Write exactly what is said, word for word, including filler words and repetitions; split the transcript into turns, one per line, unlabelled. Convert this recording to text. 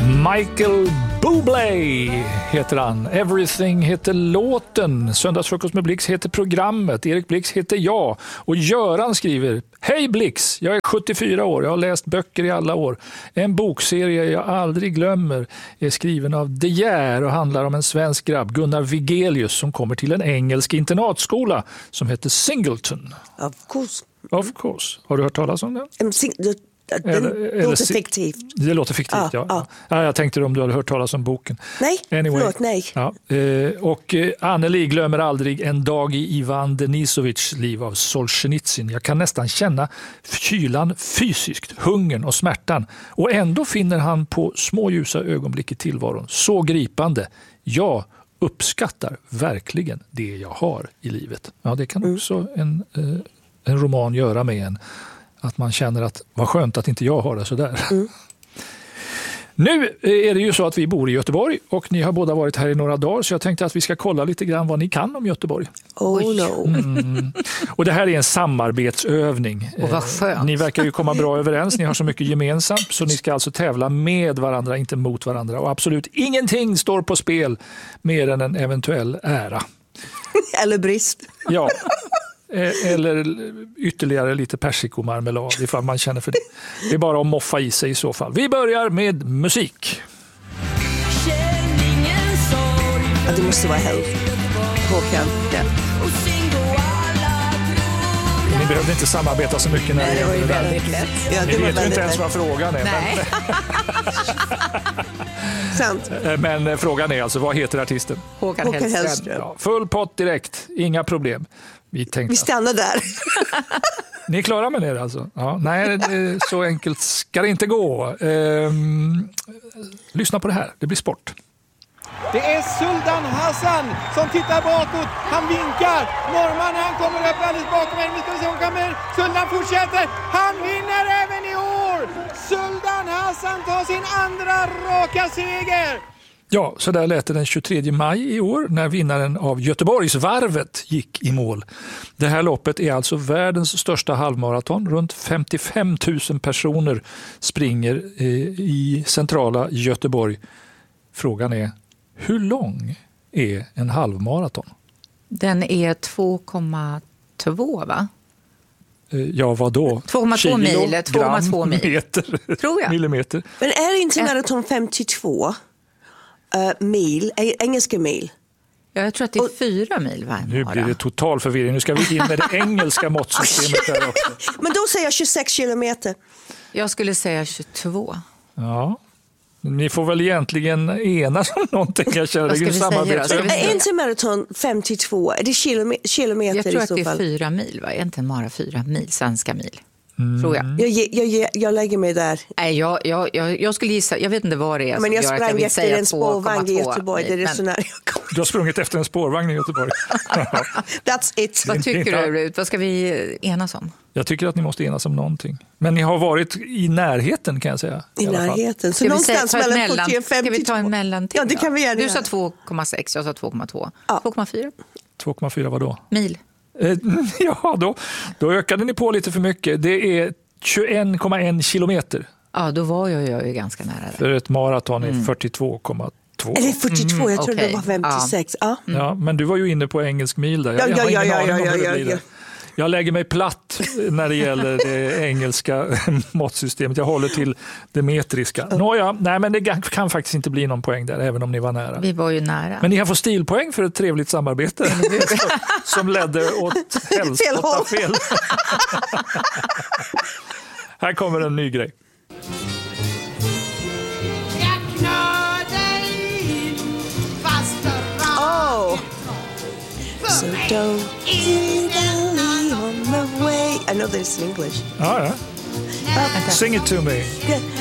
Michael Bublé heter han. Everything heter låten. Söndagsfrukost med Blix heter programmet. Erik Blix heter jag. Och Göran skriver: Hej Blix, jag är sjuttiofyra år. Jag har läst böcker i alla år. En bokserie jag aldrig glömmer är skriven av De Geer och handlar om en svensk grabb, Gunnar Vigelius, som kommer till en engelsk internatskola som heter Singleton.
Of course.
Of course. Har du hört talas om den?
Um, sing- the- Det
Eller-
låter
eller-
fiktivt.
Det låter fiktivt,
Ja,
ja.
ja.
ja. Jag tänkte om du hade hört talas om boken.
Nej,
Anyway.
förlåt, nej.
Ja. eh, Och eh, Anneli glömmer aldrig En dag i Ivan Denisovics liv av Solzhenitsyn. Jag kan nästan känna kylan fysiskt, hungern och smärtan. Och ändå finner han på små ljusa ögonblick i tillvaron så gripande. Jag uppskattar verkligen det jag har i livet. Ja, det kan också en, eh, en roman göra med en. Att man känner att vad skönt att inte jag har det så där. Mm. Nu är det ju så att vi bor i Göteborg och ni har båda varit här i några dagar, så jag tänkte att vi ska kolla lite grann vad ni kan om Göteborg.
Oh no.
Mm. Och det här är en samarbetsövning.
Och vad skönt.
Ni verkar ju komma bra överens, ni har så mycket gemensamt, så ni ska alltså tävla med varandra, inte mot varandra. Och absolut ingenting står på spel mer än en eventuell ära.
Eller brist.
Ja. Eller ytterligare lite persikomarmelad ifall man känner för det. Det är bara att moffa i sig i så fall. Vi börjar med musik.
Ja, det måste vara helg. Håkan. Ja.
Ni behövde inte samarbeta så mycket när
Nej, det var ju
det där.
väldigt lätt.
Ja,
Ni
det var
vet ju inte ens
lätt.
vad frågan är.
Nej.
Sant.
Men, men frågan är alltså, vad heter artisten?
Håkan
Håkan
Hellström.
Hellström.
Ja, full pott direkt, inga problem. Vi tänkte
Vi stannar där.
Ni är klara med det alltså? Ja, nej, det, så enkelt ska det inte gå. Ehm, lyssna på det här, det blir sport.
Det är Sultan Hassan som tittar bakåt. Han vinkar. Norrman, han kommer upp alldeles bakom mig. Vi ska se om han kommer. Sultan fortsätter. Han vinner även i år. Sultan Hassan tar sin andra raka seger.
Ja, så där lät det den tjugotredje maj i år när vinnaren av Göteborgsvarvet gick i mål. Det här loppet är alltså världens största halvmaraton. Runt femtiofem tusen personer springer i centrala Göteborg. Frågan är, hur lång är en halvmaraton?
Den är två komma två, va?
Ja, vad då?
två komma två mil, två komma två mil.
Meter,
tror jag.
Millimeter.
Men är inte maraton femtiotvå uh, mil, engelska mil?
Ja, jag tror att det är fyra mil varje
Nu blir det total förvirring. Nu ska vi in med det engelska måttsystemet där också.
Men då säger jag tjugosex kilometer.
Jag skulle säga tjugotvå.
Ja. Ni får väl egentligen enas om någonting. Jag känner
Vad ska
det
vi säga då? Ska vi
Är
säga-
inte maraton femtiotvå? Är det kilome- kilometer
Jag tror
i
att
så
det är
fall?
fyra mil, va? Egentligen bara fyra mil, svenska mil. Tror jag.
Jag, ge- jag, ge- jag lägger mig där.
Nej, jag, jag, jag, jag skulle gissa, jag vet inte vad det är
Men
som
jag
gör att jag
sprang
vill
efter
säga
en spårvagn i
två komma två
Göteborg. Det är
mil.
det så
Men
nära jag kom.
Du har sprungit efter en spårvagn i Göteborg.
That's it.
vad tycker
inte-
du, Rut? Vad ska vi enas om?
Jag tycker att ni måste enas om någonting. Men ni har varit i närheten, kan jag säga.
I
alla fall.
närheten. Så
Ska vi, säga,
någonstans
ta ett
mellan
mellan,
fyrtio och
ska
femtiotvå.
vi ta en mellanting?
Ja, det
då?
kan vi gärna
Du sa
göra.
två komma sex, jag sa två komma två.
Ja.
två komma fyra
två komma fyra vad då?
mil.
Eh, ja, då, då ökade ni på lite för mycket. Det är tjugoen komma en kilometer.
Ja, då var jag, jag ju ganska nära där.
För ett maraton är fyrtiotvå komma två.
Eller fyrtiotvå, jag trodde
okej.
det var femtiosex. Ja.
Ja, men du var ju inne på engelsk mil där.
Ja,
Jag
ja,
har
ja,
ingen
ja,
aning om
ja,
hur det
ja,
blir
ja.
där. Jag lägger mig platt när det gäller det engelska måttsystemet. Jag håller till det metriska. Nåja, nej, men det kan faktiskt inte bli någon poäng där, även om ni var nära.
Vi var ju nära.
Men ni har fått stilpoäng för ett trevligt samarbete som ledde åt helst
Fel
åt
håll.
fel. Här kommer en ny grej.
Oh. So don't leave on the way. I know this in English.
Ja, ja. Sing it to me.